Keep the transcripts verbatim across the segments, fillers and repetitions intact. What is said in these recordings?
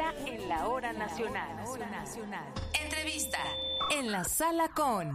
Puebla en la hora nacional. Entrevista en la sala con...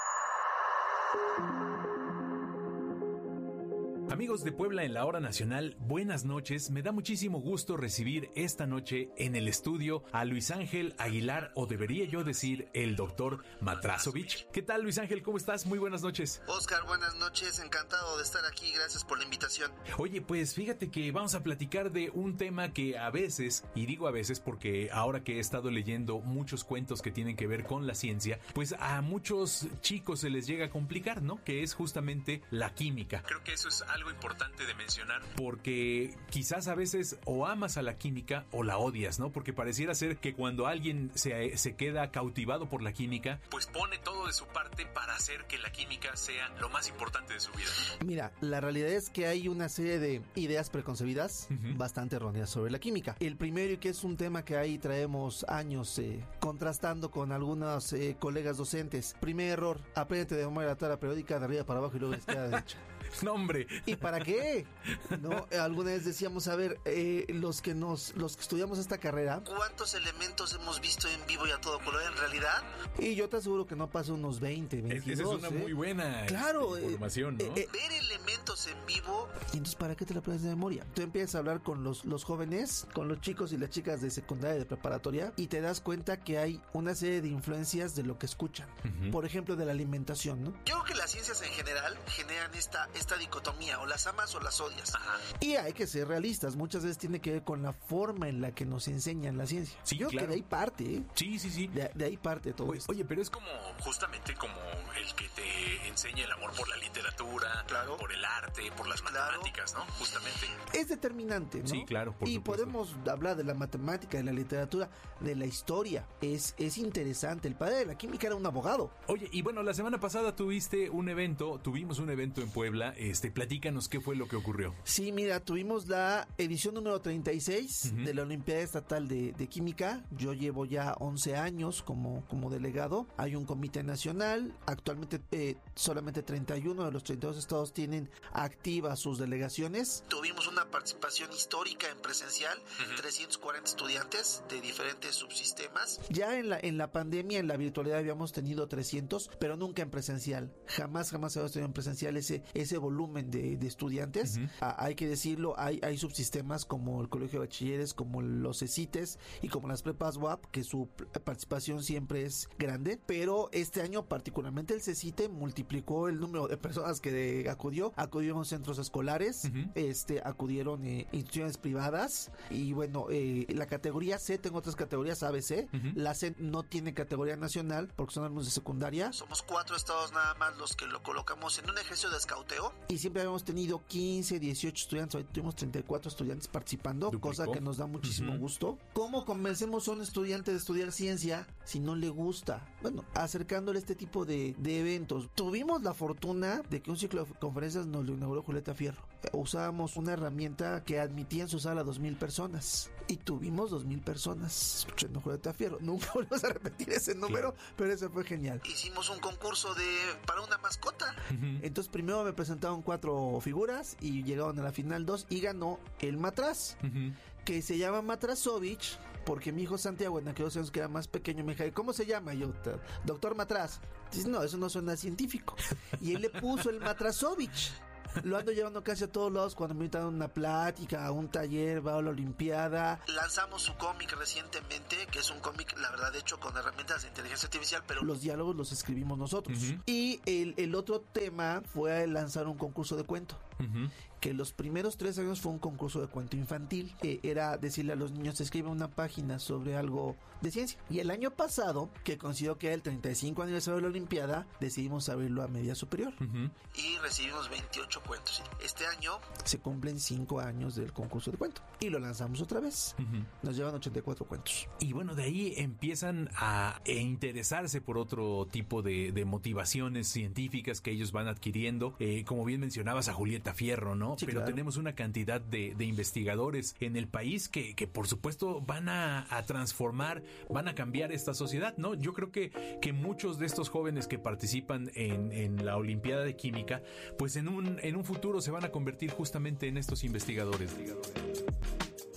Amigos de Puebla en la hora nacional, buenas noches. Me da muchísimo gusto recibir esta noche en el estudio a Luis Ángel Aguilar, o debería yo decir el doctor Matrazovich. ¿Qué tal, Luis Ángel? ¿Cómo estás? Muy buenas noches. Oscar, buenas noches. Encantado de estar aquí. Gracias por la invitación. Oye, pues fíjate que vamos a platicar de un tema que a veces, y digo a veces porque ahora que he estado leyendo muchos cuentos que tienen que ver con la ciencia, pues a muchos chicos se les llega a complicar, ¿no? Que es justamente la química. Creo que eso es algo importante de mencionar, porque quizás a veces o amas a la química o la odias, ¿no? Porque pareciera ser que cuando alguien se, se queda cautivado por la química, pues pone todo de su parte para hacer que la química sea lo más importante de su vida. Mira, la realidad es que hay una serie de ideas preconcebidas uh-huh. bastante erróneas sobre la química. El primero, y que es un tema que ahí traemos años eh, contrastando con algunos eh, colegas docentes. Primer error, aprende de memoria la tabla periódica de arriba para abajo y luego de izquierda a derecha. No, hombre. ¿Y para qué? No, alguna vez decíamos, a ver, eh, los que nos, los que estudiamos esta carrera, ¿cuántos elementos hemos visto en vivo y a todo color en realidad? Y yo te aseguro que no pasa unos veinte, veintidós. Esa es una ¿eh? muy buena claro, este, información, eh, ¿no? Eh, ver elementos en vivo. ¿Y entonces para qué te la aprendes de memoria? Tú empiezas a hablar con los, los jóvenes, con los chicos y las chicas de secundaria y de preparatoria, y te das cuenta que hay una serie de influencias de lo que escuchan. Uh-huh. Por ejemplo, de la alimentación, ¿no? Yo creo que las ciencias en general generan esta, esta dicotomía, o las amas o las odias. Ajá. Y hay que ser realistas, muchas veces tiene que ver con la forma en la que nos enseñan la ciencia. Sí, yo claro. creo que de ahí parte, ¿eh? Sí, sí, sí. De, de ahí parte todo oye, esto. Oye, pero es como, justamente como el que te enseña el amor por la literatura, claro. por el arte, por las matemáticas, ¿no? Justamente. Es determinante, ¿no? Sí, claro, por Y supuesto. podemos hablar de la matemática, de la literatura, de la historia. Es, es interesante. El padre de la química era un abogado. Oye, y bueno, la semana pasada tuviste un evento, tuvimos un evento en Puebla. Este, platícanos qué fue lo que ocurrió. Sí, mira, tuvimos la edición número treinta y seis uh-huh. de la Olimpiada Estatal de, de Química. Yo llevo ya once años como, como delegado. Hay un comité nacional. Actualmente eh, solamente treinta y uno de los treinta y dos estados tienen activas sus delegaciones. Tuvimos una participación histórica en presencial, uh-huh. trescientos cuarenta estudiantes de diferentes subsistemas. Ya en la, en la pandemia, en la virtualidad habíamos tenido trescientos, pero nunca en presencial. Jamás, jamás habíamos tenido en presencial ese, ese volumen de, de estudiantes. Uh-huh. Ah, hay que decirlo, hay, hay subsistemas como el Colegio de Bachilleres, como los CECITES y como las prepas U A P, que su participación siempre es grande, pero este año particularmente el CECITE multiplicó el número de personas que de, acudió, acudieron centros escolares, uh-huh. este acudieron eh, instituciones privadas, y bueno, eh, la categoría C, tengo otras categorías A, B, C, uh-huh. la C no tiene categoría nacional porque son alumnos de secundaria. Somos cuatro estados nada más los que lo colocamos en un ejercicio de escauteo. Y siempre habíamos tenido quince, dieciocho estudiantes, hoy tuvimos treinta y cuatro estudiantes participando, Duplicó. Cosa que nos da muchísimo uh-huh. gusto. ¿Cómo convencemos a un estudiante de estudiar ciencia si no le gusta? Bueno, acercándole este tipo de, de eventos. Tuvimos la fortuna de que un ciclo de conferencias nos lo inauguró Julieta Fierro. Usábamos una herramienta que admitía en su sala dos mil personas y tuvimos dos mil personas escuchando Julieta Fierro. Nunca volvemos a repetir ese número, claro. pero eso fue genial. Hicimos un concurso de para una mascota. Uh-huh. Entonces primero me presentaron cuatro figuras y llegaron a la final dos y ganó el Matraz, uh-huh. que se llama Matrazovich porque mi hijo Santiago, en aquellos años que era más pequeño, me dijo, ¿cómo se llama? Yo, doctor Matraz. Dice, no, eso no suena científico. Y él le puso el Matrazovich. Lo ando llevando casi a todos lados cuando me invitan a una plática, a un taller, va a la Olimpiada. Lanzamos su cómic recientemente, que es un cómic, la verdad, hecho con herramientas de inteligencia artificial, pero los diálogos los escribimos nosotros. Uh-huh. Y el, el otro tema fue lanzar un concurso de cuento. Uh-huh. Que los primeros tres años fue un concurso de cuento infantil, que era decirle a los niños, escriban una página sobre algo de ciencia. Y el año pasado, que coincidió que era el treinta y cinco aniversario de la Olimpiada, decidimos abrirlo a media superior. Uh-huh. Y recibimos veintiocho cuentos. Este año se cumplen cinco años del concurso de cuento. Y lo lanzamos otra vez. Uh-huh. Nos llevan ochenta y cuatro cuentos. Y bueno, de ahí empiezan a interesarse por otro tipo de, de motivaciones científicas que ellos van adquiriendo. Eh, como bien mencionabas a Julieta Fierro, ¿no? Sí, pero claro. tenemos una cantidad de, de investigadores en el país que, que por supuesto van a, a transformar, van a cambiar esta sociedad, ¿no? Yo creo que, que muchos de estos jóvenes que participan en, en la Olimpiada de Química, pues en un, en un futuro se van a convertir justamente en estos investigadores.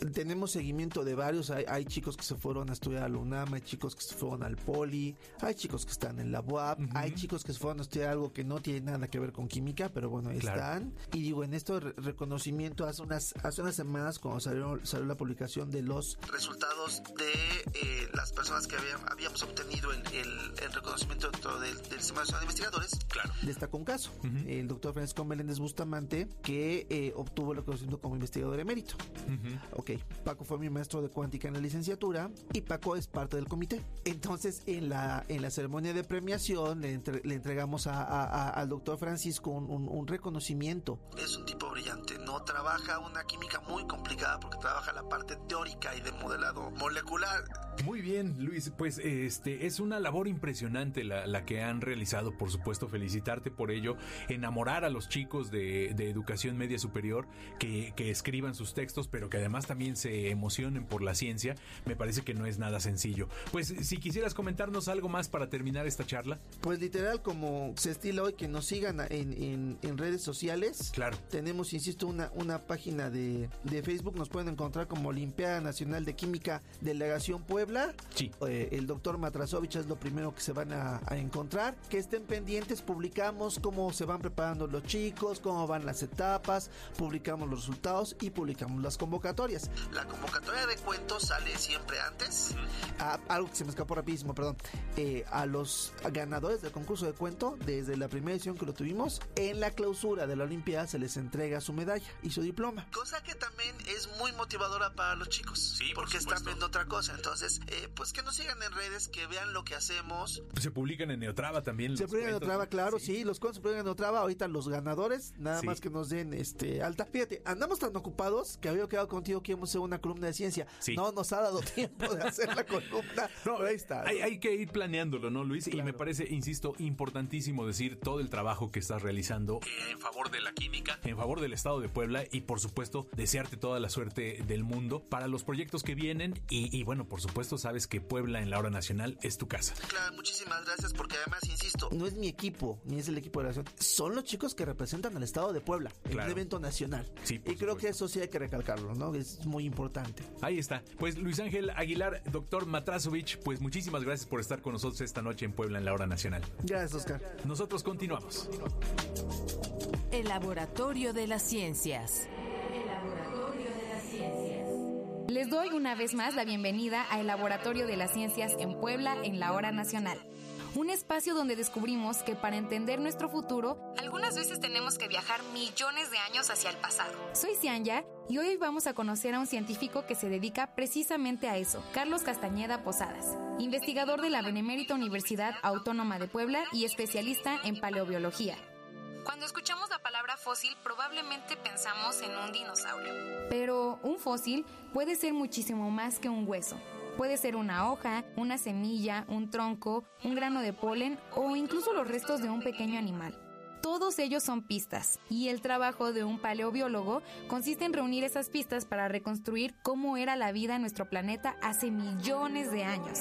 tenemos seguimiento de varios. Hay, hay chicos que se fueron a estudiar a la UNAM, hay chicos que se fueron al Poli, hay chicos que están en la U A P, uh-huh. hay chicos que se fueron a estudiar algo que no tiene nada que ver con química, pero bueno, ahí claro. están. Y digo, en esto re- reconocimiento, hace unas hace unas semanas cuando salió, salió la publicación de los resultados de eh, las personas que habían, habíamos obtenido el, el, el reconocimiento dentro del, del Sistema Nacional de Investigadores, claro. destacó un caso, uh-huh. el doctor Francisco Meléndez Bustamante, que eh, obtuvo el reconocimiento como investigador emérito. Uh-huh. Ok, Paco fue mi maestro de cuántica en la licenciatura y Paco es parte del comité. Entonces, en la en la ceremonia de premiación le, entre, le entregamos a, a, a, al doctor Francisco un, un, un reconocimiento. Es un tipo brillante, no trabaja una química muy complicada porque trabaja la parte teórica y de modelado molecular. Muy bien, Luis, pues este es una labor impresionante la, la que han realizado, por supuesto, felicitarte por ello, enamorar a los chicos de, de educación media superior que, que escriban sus textos, pero que además también se emocionen por la ciencia, me parece que no es nada sencillo. Pues si quisieras comentarnos algo más para terminar esta charla. Pues literal, como se estila hoy, que nos sigan en, en, en redes sociales. Claro. Tenemos, insisto, una, una página de, de Facebook, nos pueden encontrar como Olimpiada Nacional de Química Delegación Puebla. Sí. Eh, el doctor Matrasovich es lo primero que se van a, a encontrar. Que estén pendientes, publicamos cómo se van preparando los chicos, cómo van las etapas, publicamos los resultados y publicamos las convocatorias. La convocatoria de cuentos sale siempre antes. Ah, algo que se me escapó rapidísimo, perdón. Eh, a los ganadores del concurso de cuento, desde la primera edición que lo tuvimos, en la clausura de la Olimpiada se les entrega su medalla y su diploma. Cosa que también es muy motivadora para los chicos. Sí, porque por están viendo otra cosa. Entonces, eh, pues que nos sigan en redes, que vean lo que hacemos. Se publican en Neotrava también. Se publican en Neotrava, claro, sí. sí, los cuentos se publican en Neotrava. Ahorita los ganadores, nada sí. más que nos den este alta. Fíjate, andamos tan ocupados que había quedado contigo que íbamos a hacer una columna de ciencia. Sí. No nos ha dado tiempo de hacer la columna. No, ahí está. Hay, hay que ir planeándolo, ¿no, Luis? Claro. Y me parece, insisto, importantísimo decir todo el trabajo que estás realizando en favor de la química, en favor del estado de Puebla y, por supuesto, desearte toda la suerte del mundo para los proyectos que vienen y, y bueno, por supuesto, sabes que Puebla en la hora nacional es tu casa. Claro, muchísimas gracias porque además, insisto, no es mi equipo, ni es el equipo de la nación, son los chicos que representan al estado de Puebla en claro. un evento nacional. Sí, y creo supuesto. que eso sí hay que recalcarlo, ¿no? Es muy importante. Ahí está. Pues Luis Ángel Aguilar, doctor Matrasovich, pues muchísimas gracias por estar con nosotros esta noche en Puebla en la hora nacional. Gracias, Oscar. Nosotros continuamos. El Laboratorio de las Ciencias. El Laboratorio de las Ciencias. Les doy una vez más la bienvenida al Laboratorio de las Ciencias en Puebla en la hora nacional. Un espacio donde descubrimos que para entender nuestro futuro, algunas veces tenemos que viajar millones de años hacia el pasado. Soy Cianya y hoy vamos a conocer a un científico que se dedica precisamente a eso, Carlos Castañeda Posadas, investigador de la Benemérita Universidad Autónoma de Puebla y especialista en paleobiología. Cuando escuchamos la palabra fósil, probablemente pensamos en un dinosaurio. Pero un fósil puede ser muchísimo más que un hueso. Puede ser una hoja, una semilla, un tronco, un grano de polen o incluso los restos de un pequeño animal. Todos ellos son pistas, y el trabajo de un paleobiólogo consiste en reunir esas pistas para reconstruir cómo era la vida en nuestro planeta hace millones de años.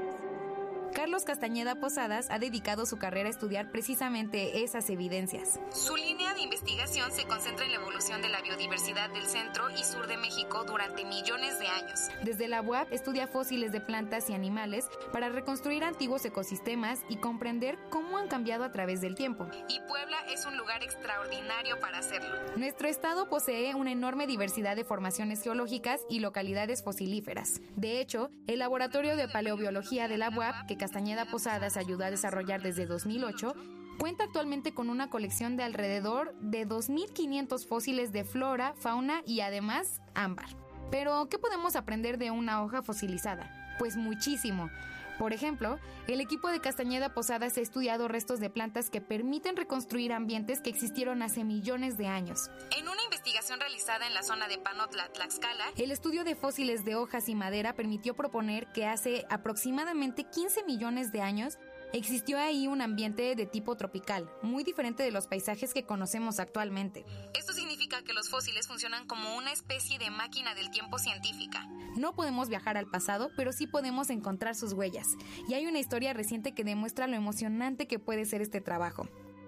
Carlos Castañeda Posadas ha dedicado su carrera a estudiar precisamente esas evidencias. Su línea de investigación se concentra en la evolución de la biodiversidad del centro y sur de México durante millones de años. Desde la U A P estudia fósiles de plantas y animales para reconstruir antiguos ecosistemas y comprender cómo han cambiado a través del tiempo. Y Puebla es un lugar extraordinario para hacerlo. Nuestro estado posee una enorme diversidad de formaciones geológicas y localidades fosilíferas. De hecho, el Laboratorio de Paleobiología de la U A P, que Castañeda Posadas ayudó a desarrollar desde dos mil ocho, cuenta actualmente con una colección de alrededor de dos mil quinientos fósiles de flora, fauna y además ámbar. Pero, ¿qué podemos aprender de una hoja fosilizada? Pues muchísimo. Por ejemplo, el equipo de Castañeda Posadas ha estudiado restos de plantas que permiten reconstruir ambientes que existieron hace millones de años. En una investigación realizada en la zona de Panotla, Tlaxcala, el estudio de fósiles de hojas y madera permitió proponer que hace aproximadamente quince millones de años existió ahí un ambiente de tipo tropical, muy diferente de los paisajes que conocemos actualmente. Esto significa que los fósiles funcionan como una especie de máquina del tiempo científica. No podemos viajar al pasado, pero sí podemos encontrar sus huellas. Y hay una historia reciente que demuestra lo emocionante que puede ser este trabajo.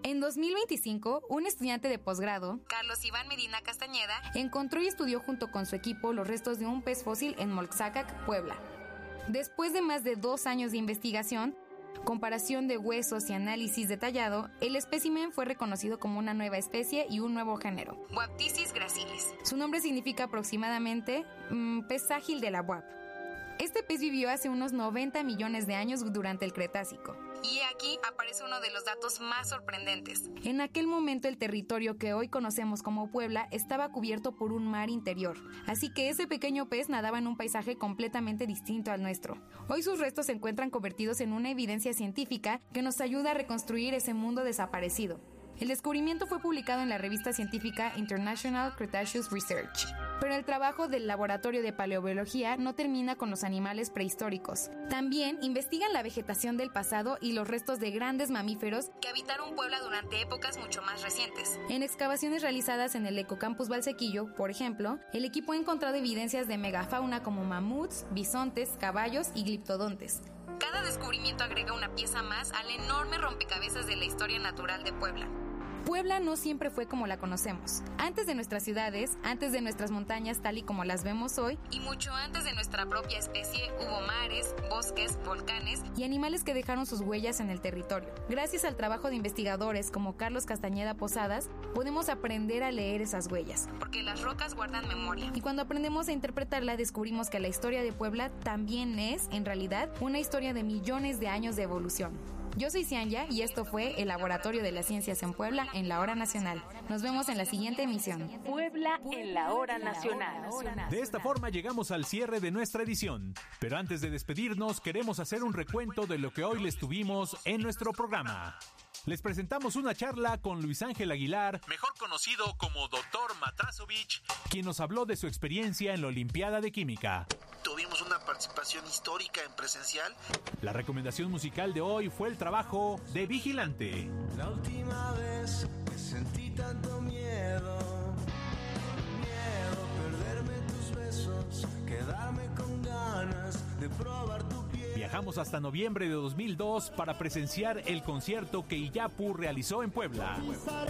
En dos mil veinticinco, un estudiante de posgrado, Carlos Iván Medina Castañeda, encontró y estudió junto con su equipo los restos de un pez fósil en Moxacac, Puebla. Después de más de dos años de investigación, comparación de huesos y análisis detallado, el espécimen fue reconocido como una nueva especie y un nuevo género, Boaptisis gracilis. Su nombre significa aproximadamente mmm, pez ágil de la Boap. Este pez vivió hace unos noventa millones de años durante el Cretácico. Y aquí aparece uno de los datos más sorprendentes. En aquel momento el territorio que hoy conocemos como Puebla estaba cubierto por un mar interior, así que ese pequeño pez nadaba en un paisaje completamente distinto al nuestro. Hoy sus restos se encuentran convertidos en una evidencia científica que nos ayuda a reconstruir ese mundo desaparecido. El descubrimiento fue publicado en la revista científica International Cretaceous Research. Pero el trabajo del Laboratorio de Paleobiología no termina con los animales prehistóricos. También investigan la vegetación del pasado y los restos de grandes mamíferos que habitaron Puebla durante épocas mucho más recientes. En excavaciones realizadas en el Ecocampus Valsequillo, por ejemplo, el equipo ha encontrado evidencias de megafauna como mamuts, bisontes, caballos y gliptodontes. Cada descubrimiento agrega una pieza más al enorme rompecabezas de la historia natural de Puebla. Puebla no siempre fue como la conocemos. Antes de nuestras ciudades, antes de nuestras montañas tal y como las vemos hoy, y mucho antes de nuestra propia especie, hubo mares, bosques, volcanes y animales que dejaron sus huellas en el territorio. Gracias al trabajo de investigadores como Carlos Castañeda Posadas, podemos aprender a leer esas huellas, porque las rocas guardan memoria. Y cuando aprendemos a interpretarla, descubrimos que la historia de Puebla también es, en realidad, una historia de millones de años de evolución. Yo soy Cianya y esto fue el Laboratorio de las Ciencias en Puebla en la Hora Nacional. Nos vemos en la siguiente emisión. Puebla en la Hora Nacional. De esta forma llegamos al cierre de nuestra edición. Pero antes de despedirnos, queremos hacer un recuento de lo que hoy les tuvimos en nuestro programa. Les presentamos una charla con Luis Ángel Aguilar, mejor conocido como doctor Matasovich, quien nos habló de su experiencia en la Olimpiada de Química. Tuvimos una participación histórica en presencial. La recomendación musical de hoy fue el trabajo de Vigilante. La última vez que sentí tanto miedo, miedo perderme tus besos, quedarme con ganas de probar tu piel. Viajamos hasta noviembre de dos mil dos para presenciar el concierto que Iyapu realizó en Puebla.